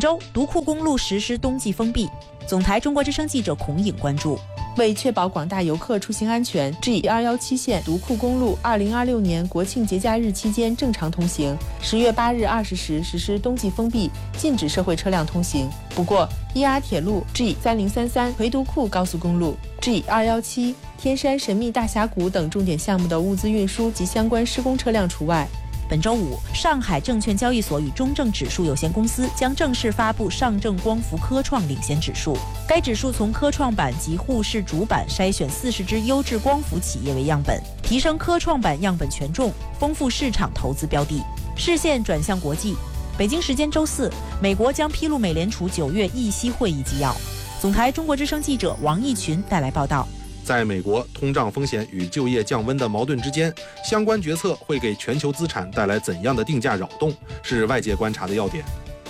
周，独库公路实施冬季封闭。总台中国之声记者孔颖关注。 为确保广大游客出行安全 ，G217 线独库公路2026年国庆节假日期间正常通行，10月8日20时实施冬季封闭，禁止社会车辆通行。不过，ER 铁路 G3033 回独库高速公路 G217 天山神秘大峡谷等重点项目的物资运输及相关施工车辆除外。 本周五，上海证券交易所与中证指数有限公司将正式发布上证光伏科创领先指数。该指数从科创板及沪市主板筛选40只优质光伏企业为样本，提升科创板样本权重，丰富市场投资标的。视线转向国际，北京时间周四，美国将披露美联储9月议息会议纪要。总台中国之声记者王义群带来报道。 在美国通胀风险与就业降温的矛盾之间，相关决策会给全球资产带来怎样的定价扰动，是外界观察的要点。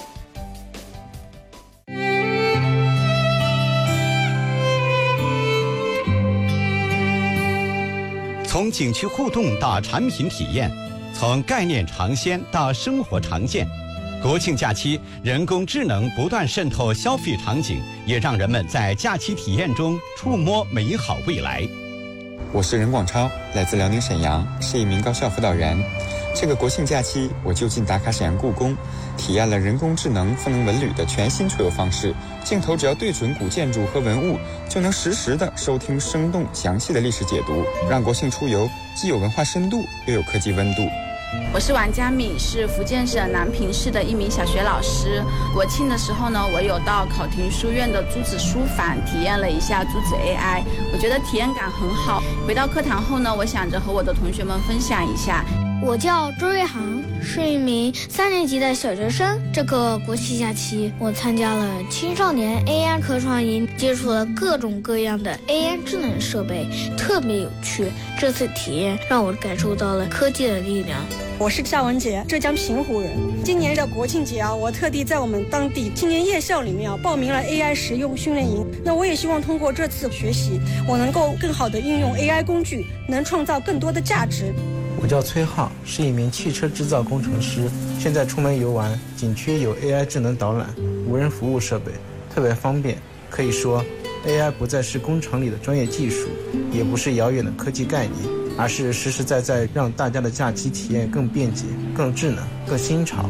从景区互动到产品体验，从概念尝鲜到生活常见，国庆假期，人工智能不断渗透消费场景，也让人们在假期体验中触摸美好未来。 我是任广超，来自辽宁沈阳，是一名高校辅导员。这个国庆假期，我就近打卡沈阳故宫，体验了人工智能赋能文旅的全新出游方式。镜头只要对准古建筑和文物，就能实时的收听生动详细的历史解读，让国庆出游既有文化深度，又有科技温度。 我是王佳敏，是福建省南平市的一名小学老师。国庆的时候呢，我有到考亭书院的朱子书房体验了一下朱子 AI， 我觉得体验感很好。回到课堂后呢，我想着和我的同学们分享一下。 我叫周瑞航，是一名3年级的小学生。这个国庆假期，我参加了青少年 AI 科创营，接触了各种各样的 AI 智能设备，特别有趣。这次体验让我感受到了科技的力量。 我是夏文杰，浙江平湖人。今年的国庆节我特地在我们当地青年夜校里面报名了 AI 实用训练营。那我也希望通过这次学习，我能够更好的运用 AI 工具，能创造更多的价值。 我叫崔浩，是一名汽车制造工程师。现在出门游玩，景区有 AI 智能导览、无人服务设备，特别方便。可以说 AI 不再是工程里的专业技术，也不是遥远的科技概念，而是实实在在让大家的假期体验更便捷、更智能、更新潮。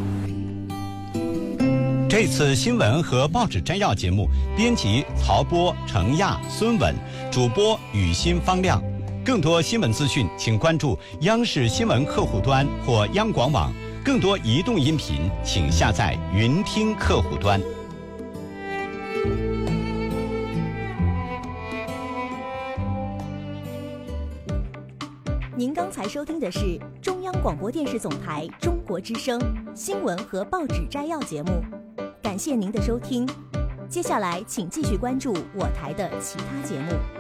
这次新闻和报纸摘要节目，编辑曹波、程亚、孙稳，主播雨欣、方亮。更多新闻资讯，请关注央视新闻客户端或央广网。更多移动音频，请下载云听客户端。 您刚才收听的是中央广播电视总台中国之声新闻和报纸摘要节目，感谢您的收听。接下来请继续关注我台的其他节目。